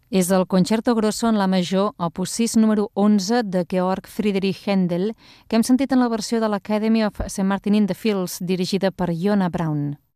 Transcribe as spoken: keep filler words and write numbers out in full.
És el Concerto Grosso en la major, opus sis número onze de Georg Friedrich Händel, que hem sentit en la versió de l'Academy of Saint Martin in the Fields, dirigida per Yonah Brown.